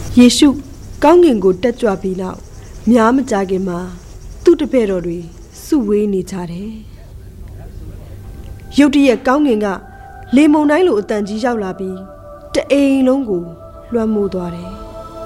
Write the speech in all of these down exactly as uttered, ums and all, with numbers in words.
ယေရှုကောင်းကင်ကိုတက်ကြွပြီးနောက်များမကြခင်မှာသူ့တပည့်တော်တွေစုဝေးနေကြတယ်ရုတ်တရက်ကောင်းကင်ကလေမုန်တိုင်းလိုအတန်ကြီးရောက်လာပြီးတအိမ်လုံးကိုလွှမ်းမိုးသွားတယ်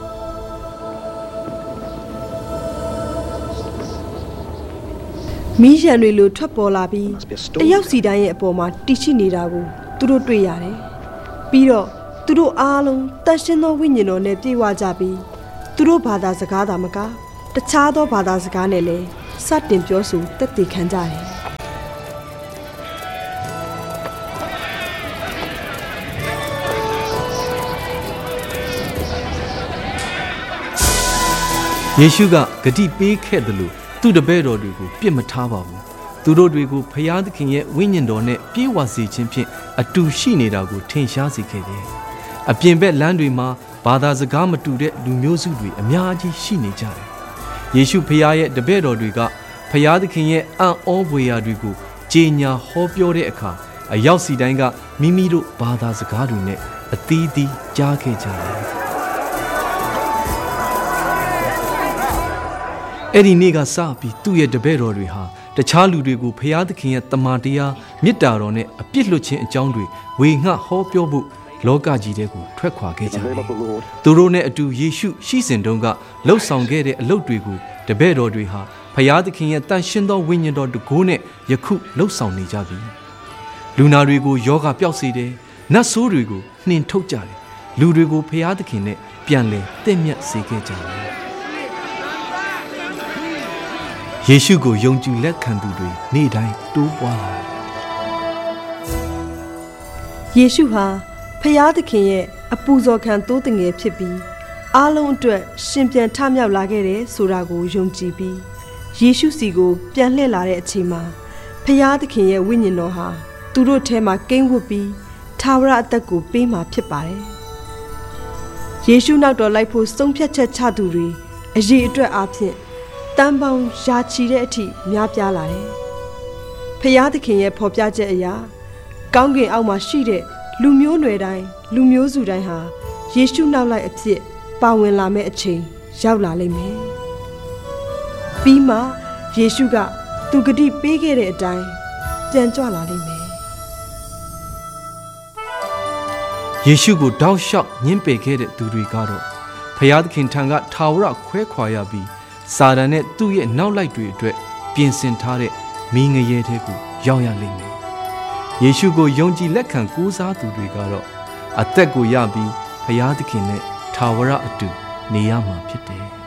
မီးရံတွေလိုထွက်ပေါ်လာပြီးတယောက်စီတိုင်းရဲ့အပေါ်မှာတိရှိနေတာကိုသူတို့တွေ့ရတယ်ပြီးတော့သူတို့အားလုံးတန်ရှင်းသောဝိညာဉ်တော်နဲ့ပြည့်ဝကြပြီးသူတို့ဘာသာစကားသာမကတခြားသောဘာသာစကားနဲ့လည်းစတင်ပြောဆိုတက်တည်ခံကြတယ်ယေရှုကဂတိပေးခဲ့တယ်လို့သူ့တပည့်တော်တွေကိုပြစ်မထားပါဘူးသူတို့တွေကိုဖျားသခင်ရဲ့ဝိညာဉ်တော်နဲ့ပြေဝစေခြင်းဖြင့်အတူရှိနေတာကိုထင်ရှားစေခဲ့တယ်အပြင်ဘက်လမ်းတွေမှာဘာသာစကားမတူတဲ့လူမျိုးစုတွေအများကြီးရှိနေကြတယ်ယေရှုဖျားရဲ့တပည့်တော်တွေကဖျားသခင်ရဲ့အံ့ဩဖွယ်ရာတွေကိုကြေညာဟောပြောတဲ့အခါအရောက်စီတိုင်းကမိမိတို့ဘာသာစကားတွေနဲ့အသီးသီးကြားခဲ့ကြတယ်အဲ့ဒီနေ့ကစပြီးသူ့ရဲ့တပည့်တော်တွေဟာတခြားလူတွေကိုဖျားသခင်ရဲ့တမန်တရားမေတ္တာတော်နဲ့အပြစ်လွတ်ခြင်းအကြောင်းတွေဝေငှဟောပြောဖို့လောကကြီးထဲကိုထွက်ခွာခဲ့ကြတယ်။သူတို့နဲ့အတူယေရှုရှိစဉ်တုန်းကလှုပ်ဆောင်ခဲ့တဲ့အလုပ်တွေကိုတပည့်တော်တွေဟာဖျားသခင်ရဲ့တန်ရှင်းသောဝိညာဉ်တော်တကိုးနဲ့ယခုလှုပ်ဆောင်နေကြပြီ။လူနာတွေကိုယောဂပျောက်စေတယ်။နတ်ဆိုးတွေကိုနှင်ထုတ်ကြတယ်။လူတွေကိုဖျားသခင်နဲ့ပြန်လည်တင့်မြတ်စေခဲ့ကြတယ်။ယေရှုကိုယုံကြည်လက်ခံသူတွေနေ့တိုင်းတိုးပွားလာယေရှုဟာဖျားသခင်ရဲ့အပူဇော်ခံသိုးတငယ်ဖြစ်ပြီးအားလုံးအတွက်ရှင်ပြန်ထမြောက်လာခဲ့တယ်ဆိုတာကိုယုံကြည်ပြီးယေရှုစီကိုပြန်လှည့်လာတဲ့အချိန်မှာဖျားသခင်ရဲ့ဝိညာဉ်တော်ဟာသူတို့ထဲမှာကိန်းဝတ်ပြီးထာဝရအသက်ကိုပေးမှာဖြစ်ပါတယ်ယေရှုနောက်တော်လိုက်ဖို့ဆုံးဖြတ်ချက်ချသူတွေအရေးအတွက်အားဖြင့်တန်ပေါင်းရာချီတဲ့အထိများပြားလာတယ်။ဖျားသခင်ရဲ့ဖော်ပြချက်အရာကောင်းကင်အောက်မှာရှိတဲ့လူမျိုးနွယ်တိုင်းလူမျိုးစုတိုင်းဟာယေရှုနောက်လိုက်အဖြစ်ပါဝင်လာမယ့်အချိန်ရောက်လာလိမ့်မယ်။ပြီးမှယေရှုကသူဂတိပေးခဲ့တဲ့အတိုင်းပြန်ကြွလာလိမ့်မယ်။ယေရှုကိုတောက်လျှောက်ညှင်းပယ်ခဲ့တဲ့သူတွေကတော့ဖျားသခင်ထံကထာဝရခွဲခွာရပြီးစာတန်နဲ့သူ့ရဲ့နောက်လိုက်တွေအတွက်ပြင်ဆင်ထားတဲ့မီးငရဲထဲကိုရောက်ရလိမ့်မယ်။ယေရှုကိုယုံကြည်လက်ခံကိုးစားသူတွေကတော့အသက်ကိုရပြီးဖျားသခင်နဲ့ထာဝရအတူနေရမှာဖြစ်တယ်။